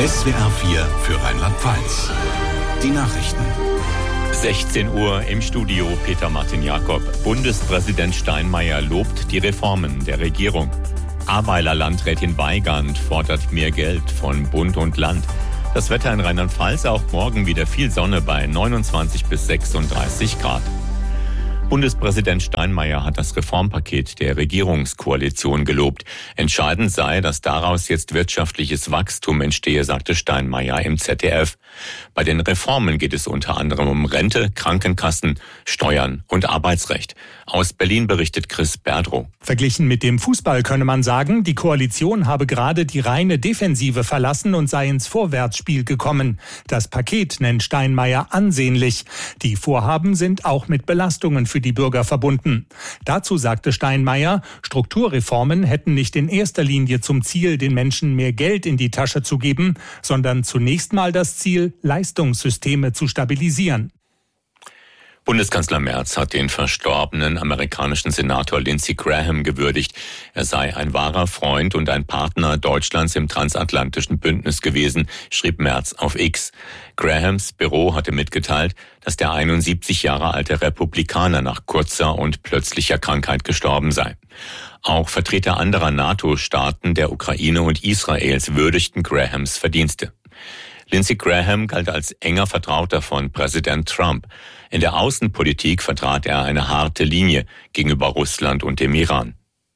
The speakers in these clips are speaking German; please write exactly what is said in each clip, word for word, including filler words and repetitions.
S W R vier für Rheinland-Pfalz. Die Nachrichten. sechzehn Uhr im Studio Peter Martin Jakob. Bundespräsident Steinmeier lobt die Reformen der Regierung. Ahrweiler Landrätin Weygand fordert mehr Geld von Bund und Land. Das Wetter in Rheinland-Pfalz, auch morgen wieder viel Sonne bei neunundzwanzig bis sechsunddreißig Grad. Bundespräsident Steinmeier hat das Reformpaket der Regierungskoalition gelobt. Entscheidend sei, dass daraus jetzt wirtschaftliches Wachstum entstehe, sagte Steinmeier im Z D F. Bei den Reformen geht es unter anderem um Rente, Krankenkassen, Steuern und Arbeitsrecht. Aus Berlin berichtet Chris Berdrow. Verglichen mit dem Fußball könne man sagen, die Koalition habe gerade die reine Defensive verlassen und sei ins Vorwärtsspiel gekommen. Das Paket nennt Steinmeier ansehnlich. Die Vorhaben sind auch mit Belastungen für die Bürger verbunden. Dazu sagte Steinmeier, Strukturreformen hätten nicht in erster Linie zum Ziel, den Menschen mehr Geld in die Tasche zu geben, sondern zunächst mal das Ziel, Leistungssysteme zu stabilisieren. Bundeskanzler Merz hat den verstorbenen amerikanischen Senator Lindsey Graham gewürdigt. Er sei ein wahrer Freund und ein Partner Deutschlands im transatlantischen Bündnis gewesen, schrieb Merz auf X. Grahams Büro hatte mitgeteilt, dass der einundsiebzig Jahre alte Republikaner nach kurzer und plötzlicher Krankheit gestorben sei. Auch Vertreter anderer NATO-Staaten, der Ukraine und Israels würdigten Grahams Verdienste. Lindsey Graham galt als enger Vertrauter von Präsident Trump. In der Außenpolitik vertrat er eine harte Linie gegenüber Russland und dem Iran.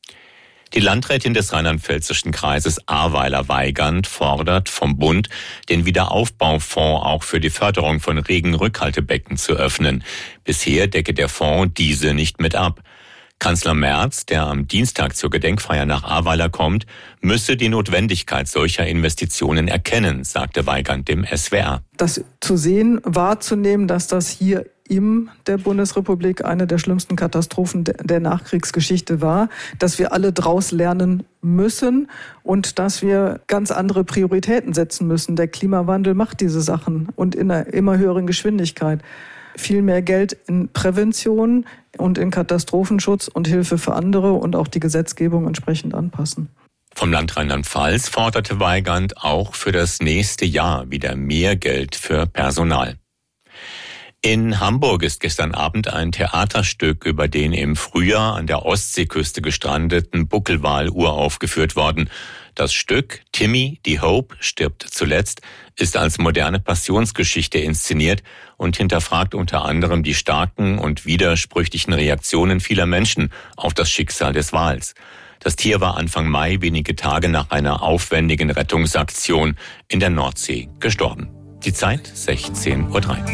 Die Landrätin des rheinland-pfälzischen Kreises Ahrweiler Weygand fordert vom Bund, den Wiederaufbaufonds auch für die Förderung von Regenrückhaltebecken zu öffnen. Bisher decke der Fonds diese nicht mit ab. Kanzler Merz, der am Dienstag zur Gedenkfeier nach Ahrweiler kommt, müsse die Notwendigkeit solcher Investitionen erkennen, sagte Weygand dem S W R. Das zu sehen, wahrzunehmen, dass das hier in der Bundesrepublik eine der schlimmsten Katastrophen der Nachkriegsgeschichte war, dass wir alle draus lernen müssen und dass wir ganz andere Prioritäten setzen müssen. Der Klimawandel macht diese Sachen und in einer immer höheren Geschwindigkeit. Viel mehr Geld in Prävention und in Katastrophenschutz und Hilfe für andere und auch die Gesetzgebung entsprechend anpassen. Vom Land Rheinland-Pfalz forderte Weygand auch für das nächste Jahr wieder mehr Geld für Personal. In Hamburg ist gestern Abend ein Theaterstück über den im Frühjahr an der Ostseeküste gestrandeten Buckelwal uraufgeführt worden. Das Stück Timmy, die Hope, stirbt zuletzt, ist als moderne Passionsgeschichte inszeniert und hinterfragt unter anderem die starken und widersprüchlichen Reaktionen vieler Menschen auf das Schicksal des Wals. Das Tier war Anfang Mai, wenige Tage nach einer aufwendigen Rettungsaktion in der Nordsee, gestorben. Die Zeit sechzehn Uhr drei.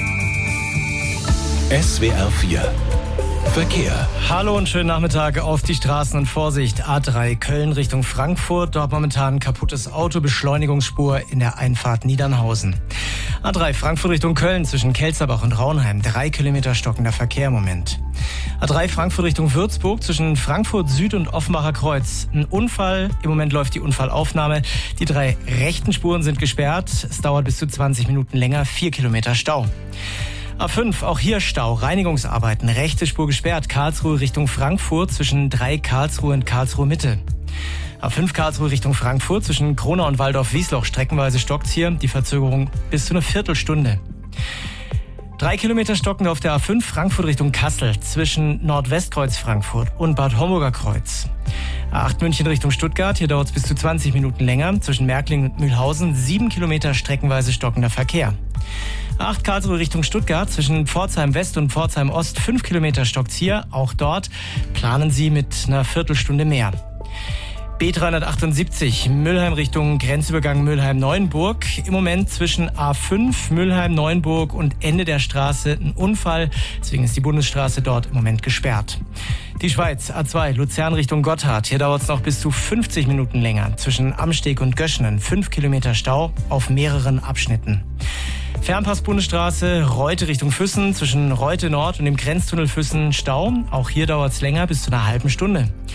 S W R vier Verkehr. Hallo und schönen Nachmittag auf die Straßen und Vorsicht. A drei Köln Richtung Frankfurt. Dort momentan kaputtes Auto, Beschleunigungsspur in der Einfahrt Niedernhausen. A drei Frankfurt Richtung Köln zwischen Kelzerbach und Raunheim. Drei Kilometer stockender Verkehr im Moment. A drei Frankfurt Richtung Würzburg zwischen Frankfurt Süd und Offenbacher Kreuz. Ein Unfall. Im Moment läuft die Unfallaufnahme. Die drei rechten Spuren sind gesperrt. Es dauert bis zu zwanzig Minuten länger. Vier Kilometer Stau. A fünf, auch hier Stau, Reinigungsarbeiten, rechte Spur gesperrt, Karlsruhe Richtung Frankfurt zwischen drei Karlsruhe und Karlsruhe Mitte. A fünf Karlsruhe Richtung Frankfurt zwischen Kronau und Waldorf-Wiesloch, streckenweise stockt's hier, die Verzögerung bis zu einer Viertelstunde. Drei Kilometer stockend auf der A fünf Frankfurt Richtung Kassel zwischen Nordwestkreuz Frankfurt und Bad Homburger Kreuz. A acht München Richtung Stuttgart, hier dauert es bis zu zwanzig Minuten länger, zwischen Märkling und Mühlhausen, sieben Kilometer streckenweise stockender Verkehr. A acht Karlsruhe Richtung Stuttgart, zwischen Pforzheim West und Pforzheim Ost, fünf Kilometer stockt's hier, auch dort planen Sie mit einer Viertelstunde mehr. B dreihundertachtundsiebzig, Mülheim Richtung Grenzübergang Mülheim-Neuenburg. Im Moment zwischen A fünf, Mülheim-Neuenburg und Ende der Straße ein Unfall. Deswegen ist die Bundesstraße dort im Moment gesperrt. Die Schweiz, A zwei, Luzern Richtung Gotthard. Hier dauert es noch bis zu fünfzig Minuten länger. Zwischen Amsteg und Göschenen fünf Kilometer Stau auf mehreren Abschnitten. Fernpass-Bundesstraße, Reute Richtung Füssen, zwischen Reute Nord und dem Grenztunnel Füssen Stau. Auch hier dauert es länger, bis zu einer halben Stunde.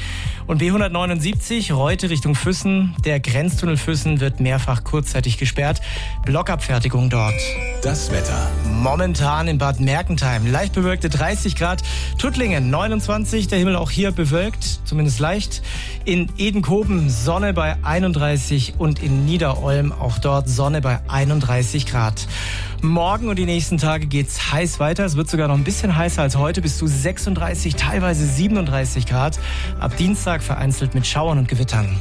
Und B hundertneunundsiebzig, Reute Richtung Füssen. Der Grenztunnel Füssen wird mehrfach kurzzeitig gesperrt. Blockabfertigung dort. Das Wetter. Momentan in Bad Mergentheim leicht bewölkte dreißig Grad. Tuttlingen neunundzwanzig, der Himmel auch hier bewölkt, zumindest leicht. In Edenkoben Sonne bei einunddreißig und in Niederolm auch dort Sonne bei einunddreißig Grad. Morgen und die nächsten Tage geht's heiß weiter. Es wird sogar noch ein bisschen heißer als heute, bis zu sechsunddreißig, teilweise siebenunddreißig Grad. Ab Dienstag vereinzelt mit Schauern und Gewittern.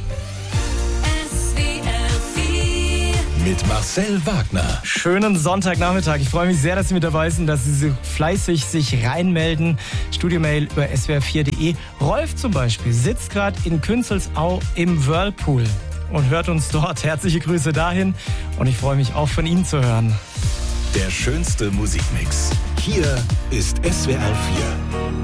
Mit Marcel Wagner. Schönen Sonntagnachmittag. Ich freue mich sehr, dass Sie mit dabei sind, dass Sie so fleißig sich reinmelden. Studiomail über s w r vier punkt de. Rolf zum Beispiel sitzt gerade in Künzelsau im Whirlpool und hört uns dort. Herzliche Grüße dahin und ich freue mich auch von Ihnen zu hören. Der schönste Musikmix. Hier ist S W R vier.